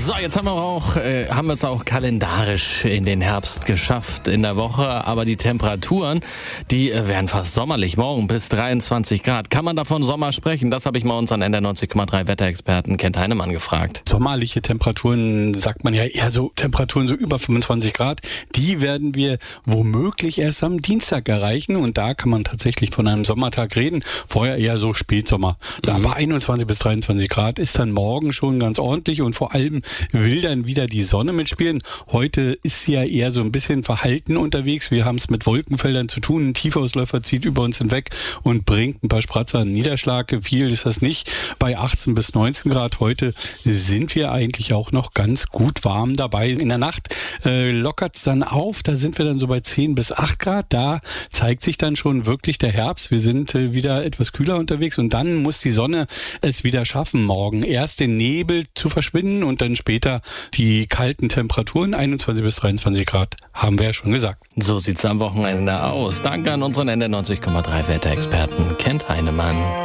So, jetzt haben wir es auch kalendarisch in den Herbst geschafft in der Woche, aber die Temperaturen, die werden fast sommerlich. Morgen bis 23 Grad. Kann man davon Sommer sprechen? Das habe ich mal unseren NDR90,3 Wetterexperten Kent Heinemann gefragt. Sommerliche Temperaturen, sagt man ja eher so Temperaturen so über 25 Grad. Die werden wir womöglich erst am Dienstag erreichen und da kann man tatsächlich von einem Sommertag reden. Vorher eher so Spätsommer. Da bei 21 bis 23 Grad ist dann morgen schon ganz ordentlich und vor allem will dann wieder die Sonne mitspielen. Heute ist sie ja eher so ein bisschen verhalten unterwegs. Wir haben es mit Wolkenfeldern zu tun. Ein Tiefausläufer zieht über uns hinweg und bringt ein paar Spratzer an Niederschlag. Viel ist das nicht. Bei 18 bis 19 Grad heute sind wir eigentlich auch noch ganz gut warm dabei. In der Nacht lockert es dann auf. Da sind wir dann so bei 10 bis 8 Grad. Da zeigt sich dann schon wirklich der Herbst. Wir sind wieder etwas kühler unterwegs und dann muss die Sonne es wieder schaffen, morgen erst den Nebel zu verschwinden und dann später die kalten Temperaturen, 21 bis 23 Grad, haben wir ja schon gesagt. So sieht's am Wochenende aus. Danke an unseren NDR90,3 Wetterexperten Kent Heinemann.